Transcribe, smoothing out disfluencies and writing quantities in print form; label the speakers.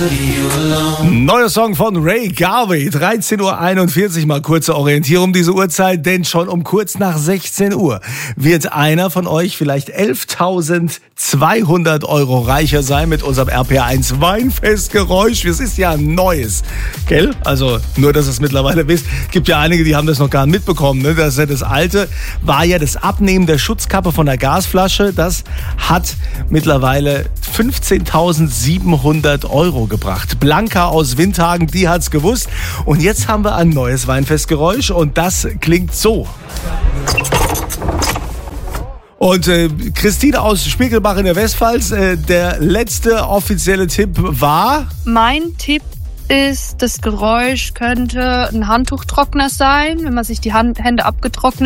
Speaker 1: Neuer Song von Ray Garvey, 13.41 Uhr, mal kurze Orientierung um diese Uhrzeit, denn schon um kurz nach 16 Uhr wird einer von euch vielleicht 11.200 Euro reicher sein mit unserem RPR1 Weinfestgeräusch. Es ist ja ein neues, gell? Also nur, dass ihr es mittlerweile wisst. Gibt ja einige, die haben das noch gar nicht mitbekommen. Ne? Das alte war ja das Abnehmen der Schutzkappe von der Gasflasche. Das hat mittlerweile 15.700 Euro gebracht. Blanca aus Windhagen, die hat's gewusst. Und jetzt haben wir ein neues Weinfestgeräusch und das klingt so. Und Christine aus Spiegelbach in der Westpfalz, der letzte offizielle Tipp war?
Speaker 2: Mein Tipp ist, das Geräusch könnte ein Handtuchtrockner sein, wenn man sich die Hände abgetrocknet